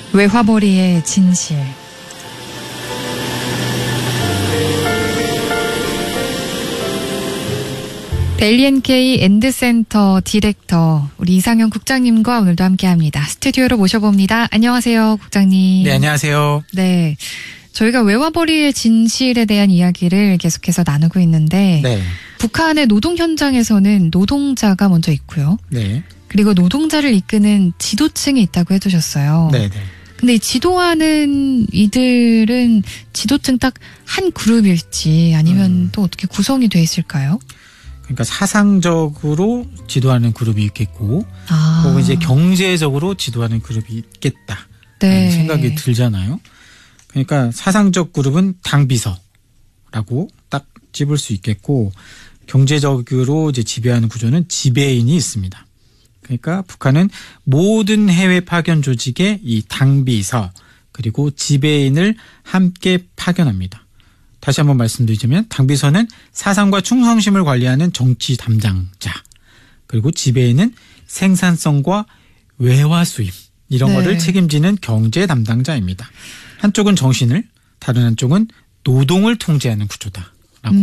외화벌이의 진실. 데일리NK 엔드센터 디렉터 우리 이상현 국장님과 오늘도 함께합니다. 스튜디오로 모셔봅니다. 안녕하세요, 국장님. 네, 안녕하세요. 네, 저희가 외화벌이의 진실에 대한 이야기를 계속해서 나누고 있는데 네. 북한의 노동 현장에서는 노동자가 먼저 있고요. 네. 그리고 노동자를 이끄는 지도층이 있다고 해주셨어요. 네, 네. 근데 이 지도하는 이들은 지도층 딱 한 그룹일지 아니면 또 어떻게 구성이 돼 있을까요? 그러니까 사상적으로 지도하는 그룹이 있겠고, 혹은 이제 경제적으로 지도하는 그룹이 있겠다. 네. 생각이 들잖아요. 그러니까 사상적 그룹은 당비서라고 딱 집을 수 있겠고, 경제적으로 이제 지배하는 구조는 지배인이 있습니다. 그러니까 북한은 모든 해외 파견 조직에 이 당비서 그리고 지배인을 함께 파견합니다. 다시 한번 말씀드리자면 당비서는 사상과 충성심을 관리하는 정치 담당자, 그리고 지배인은 생산성과 외화 수입 이런 거를 책임지는 경제 담당자입니다. 한쪽은 정신을, 다른 한쪽은 노동을 통제하는 구조다.